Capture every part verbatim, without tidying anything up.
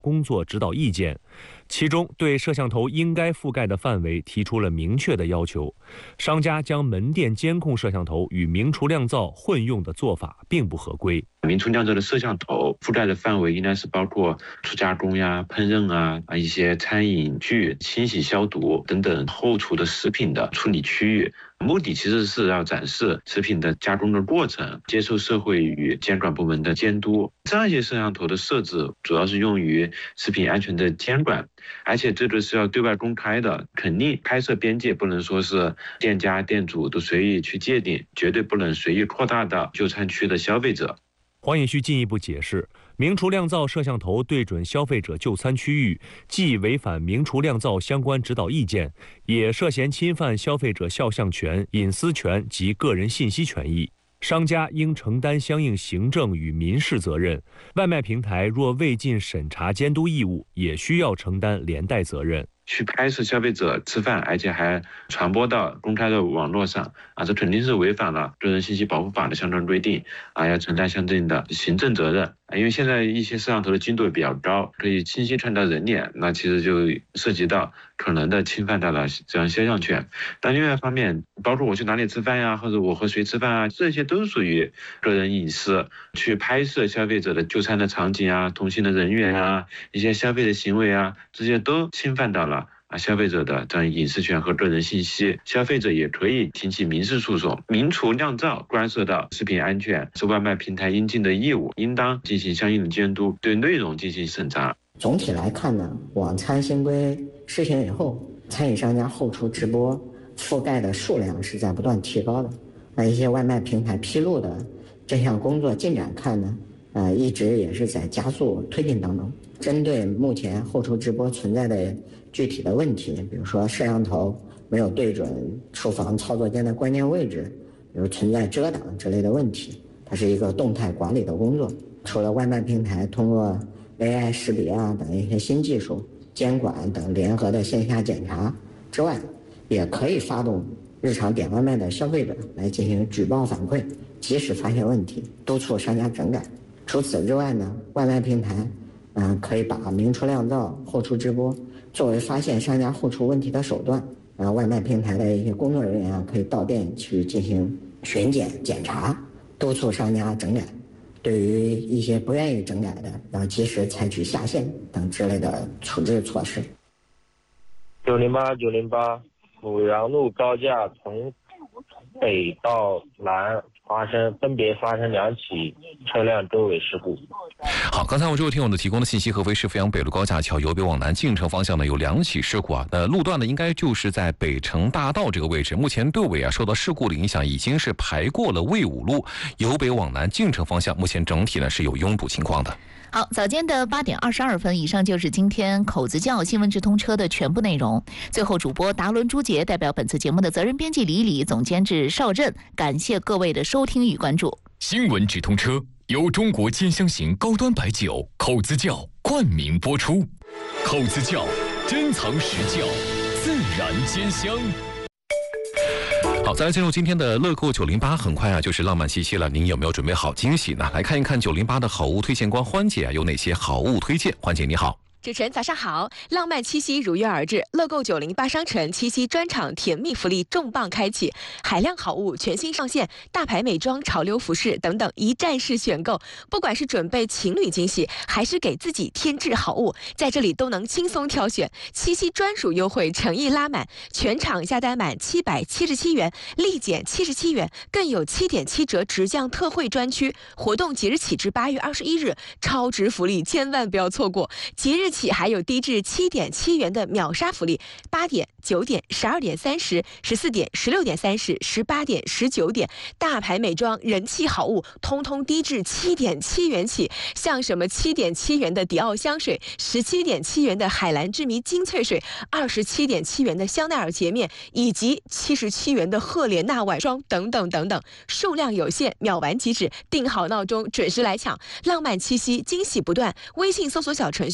工作指导意见，其中对摄像头应该覆盖的范围提出了明确的要求。商家将门店监控摄像头与明厨亮灶混用的做法并不合规。 明厨亮灶的摄像头覆盖的范围应该是包括初加工呀、烹饪啊、一些餐饮具、清洗消毒等等后厨的食品的处理区域。目的其实是要展示食品的加工的过程，接受社会与监管部门的监督。这样一些摄像头的设置主要是用于食品安全的监管，而且这个是要对外公开的，肯定拍摄边界不能说是店家店主都随意去界定，绝对不能随意扩大到就餐区的消费者。 黄颖旭进一步解释，明厨亮灶摄像头对准消费者就餐区域，既违反明厨亮灶相关指导意见，也涉嫌侵犯消费者肖像权、隐私权及个人信息权益。商家应承担相应行政与民事责任，外卖平台若未尽审查监督义务，也需要承担连带责任。 去拍摄消费者吃饭，而且还传播到公开的网络上啊，这肯定是违反了个人信息保护法的相关规定啊，要承担相应的行政责任。因为现在一些摄像头的精度比较高，可以清晰看到人脸，那其实就涉及到可能的侵犯到了这样肖像权。但另外一方面，包括我去哪里吃饭呀，或者我和谁吃饭啊，这些都属于个人隐私。去拍摄消费者的就餐的场景啊、同行的人员啊、一些消费的行为啊，这些都侵犯到了啊，消费者的这样隐私权和个人信息，消费者也可以提起民事诉讼。明厨亮灶关涉到食品安全，是外卖平台应尽的义务，应当进行相应的监督，对内容进行审查。 总体来看呢，网餐新规施行以后，餐饮商家后厨直播覆盖的数量是在不断提高的。那一些外卖平台披露的这项工作进展看呢，呃，一直也是在加速推进当中。针对目前后厨直播存在的具体的问题，比如说摄像头没有对准厨房操作间的关键位置，比如存在遮挡之类的问题，它是一个动态管理的工作。除了外卖平台通过 A I 识别啊等一些新技术、监管等联合的线下检查之外，也可以发动日常点外卖的消费者来进行举报反馈，及时发现问题，督促商家整改。除此之外呢，外卖平台嗯、呃，可以把明厨亮灶后厨直播作为发现商家后厨问题的手段。啊、呃，外卖平台的一些工作人员啊，可以到店去进行巡检检查，督促商家整改。对于一些不愿意整改的，要及时采取下线等之类的处置措施。 九零八九零八，阜阳路高架从北到南发生分别发生两起车辆周围事故。 好，刚才我这位听友的提供的信息，合肥市阜阳北路高架桥由北往南进城方向呢有两起事故啊，那路段呢应该就是在北城大道这个位置。目前队尾啊受到事故的影响，已经是排过了魏武路，由北往南进城方向，目前整体呢是有拥堵情况的。 好，早间的八点二十二分，以上就是今天口子窖新闻直通车的全部内容。最后，主播达伦朱杰代表本次节目的责任编辑李李、总监制邵震，感谢各位的收听与关注。 新闻直通车由中国兼香型高端白酒口子窖冠名播出，口子窖珍藏实窖，自然兼香。 好，再来进入今天的乐购九零八，很快啊就是浪漫七夕了，您有没有准备好惊喜呢？来看一看九零八的好物推荐官欢姐啊有哪些好物推荐。欢姐你好。 主持人早上好，浪漫七夕如约而至，乐购九零八商城七夕专场甜蜜福利重磅开启，海量好物全新上线，大牌美妆、潮流服饰等等一站式选购，不管是准备情侣惊喜，还是给自己添置好物，在这里都能轻松挑选。七夕专属优惠诚意拉满，全场下单满七百七十七元，立减七十七元，更有七点七折直降特惠专区。活动即日起至八月二十一日，超值福利千万不要错过。即日起还有低至七点七元的秒杀福利，八点、九点、十二点三十、十四点、十六点三十、十八点、十九点，大牌美妆、人气好物，通通低至七点七元起。像什么七点七元的迪奥香水，十七点七元的海蓝之谜精粹水，二十七点七元的香奈儿洁面，以及七十七元的赫莲娜晚霜等等等等，数量有限，秒完即止，定好闹钟，准时来抢。浪漫七夕，惊喜不断。微信搜索小程序乐购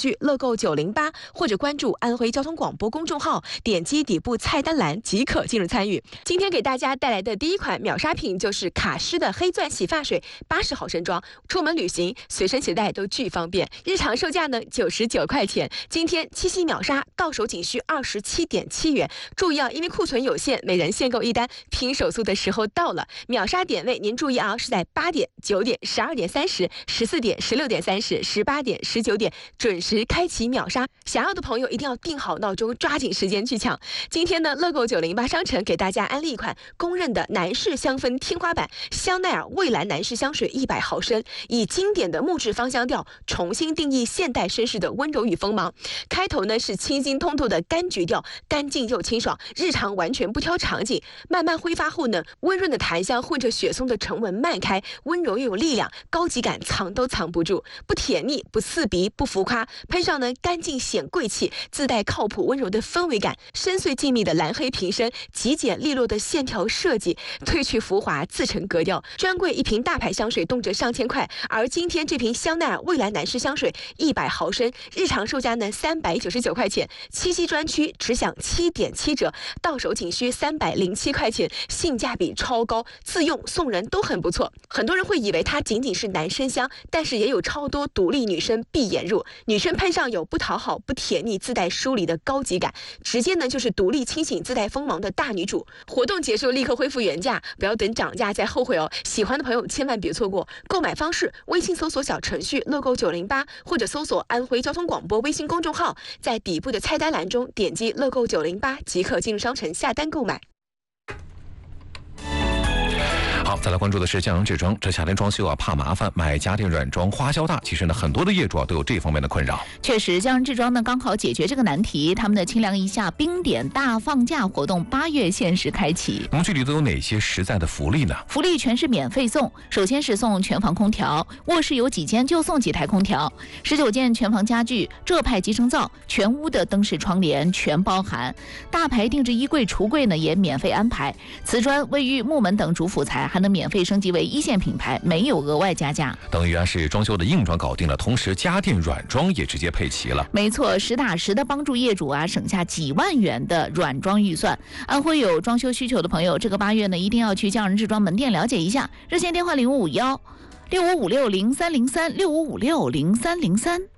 购九零八，或者关注安徽交通广播公众号，点击底部菜单栏即可进入参与。今天给大家带来的第一款秒杀品就是卡诗的黑钻洗发水八十毫升装，出门旅行随身携带都巨方便，日常售价呢九十九块钱，今天七夕秒杀到手仅需二十七点七元。注意啊，因为库存有限，每人限购一单，拼手速的时候到了。秒杀点位您注意啊，是在八点、九点、十二点三十、十四点、十六点三十、十八点、十九点准时开启秒杀。想要的朋友一定要定好闹钟，抓紧时间去抢。今天呢，乐购九零八商城给大家安利一款公认的男士香氛天花板香奈儿蔚蓝男士香水一百毫升，以经典的木质芳香调重新定义现代绅士的温柔与锋芒。开头呢是清新通透的柑橘调，干净又清爽，日常完全不挑场景。慢慢挥发后呢，温润的檀香混着雪松的沉稳漫开，温柔又有力量，高级感藏都藏不住，不甜腻，不刺鼻，不浮夸。喷上呢干净显贵气，自带靠谱温柔的氛围感，深邃静谧的蓝黑瓶身，极简利落的线条设计，褪去浮华，自成格调。专柜一瓶大牌香水动辄上千块，而今天这瓶香奈儿蔚蓝男士香水一百毫升，日常售价呢三百九十九块钱，七夕专区只享七点七折，到手仅需三百零七块钱，性价比超高，自用送人都很不错。很多人会以为它仅仅是男生香，但是也有超多独立女生必眼入。女生喷上有不讨好、不甜腻，自带疏离的高级感，直接呢就是独立清醒、自带锋芒的大女主。活动结束立刻恢复原价，不要等涨价再后悔哦。喜欢的朋友千万别错过。购买方式：微信搜索小程序乐购九零八，或者搜索安徽交通广播微信公众号，在底部的菜单栏中点击乐购九零八即可进入商城下单购买。 好，再来关注的是江阳志装，这夏天装修啊怕麻烦，买家电软装花销大。其实呢，很多的业主啊都有这方面的困扰。 确实，江阳志装呢刚好解决这个难题，他们的清凉一下冰点大放假活动八月限时开启。 我们这里都有哪些实在的福利呢？ 福利全是免费送，首先是送全房空调，卧室有几间就送几台空调，十九件全房家具，浙派集成灶，全屋的灯饰窗帘全包含，大牌定制衣柜橱柜呢也免费安排，瓷砖、卫浴、木门等主辅材还能免费升级为一线品牌，没有额外加价。 等于啊是装修的硬装搞定了，同时家电软装也直接配齐了。 没错，实打实的帮助业主啊省下几万元的软装预算。安徽有装修需求的朋友，这个八月呢一定要去江人志装门店了解一下，热线电话零五五幺六五五六零三零三六五五六零三零三。